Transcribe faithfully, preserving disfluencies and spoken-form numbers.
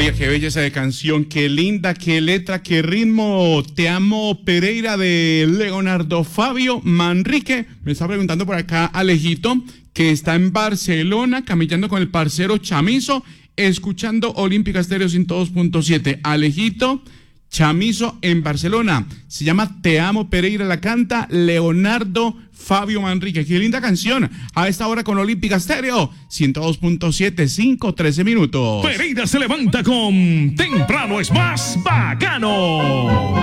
Oye, qué belleza de canción, qué linda, qué letra, qué ritmo. Te amo, Pereira, de Leonardo Fabio Manrique. Me está preguntando por acá Alejito, que está en Barcelona, camillando con el parcero Chamizo, escuchando Olímpica Estéreo ciento dos punto siete. Alejito, Chamizo en Barcelona. Se llama Te amo, Pereira, la canta Leonardo Fabio Manrique. Qué linda canción. A esta hora con Olímpica Estéreo ciento dos punto siete, cinco, trece minutos. Pereira se levanta con Temprano es más bacano.